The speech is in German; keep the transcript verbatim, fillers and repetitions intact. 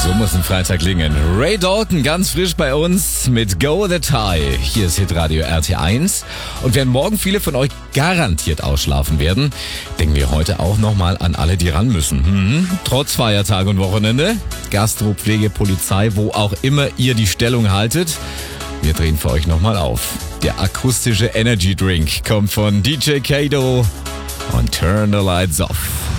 So muss ein Freitag klingen. Ray Dalton ganz frisch bei uns mit Go the Tie. Hier ist Hitradio R T eins. Und während morgen viele von euch garantiert ausschlafen werden, denken wir heute auch nochmal an alle, die ran müssen. Hm, trotz Feiertag und Wochenende. Gastro, Pflege, Polizei, wo auch immer ihr die Stellung haltet. Wir drehen für euch nochmal auf. Der akustische Energy Drink kommt von D J Kato und Turn the Lights Off.